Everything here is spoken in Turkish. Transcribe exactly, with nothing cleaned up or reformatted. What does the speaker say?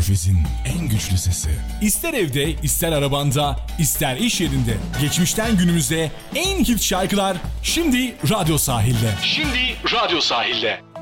Körfez'in en güçlü sesi. İster evde, ister arabanda, ister iş yerinde. Geçmişten günümüze en hit şarkılar şimdi Radyo Sahil'de. Şimdi Radyo Sahil'de.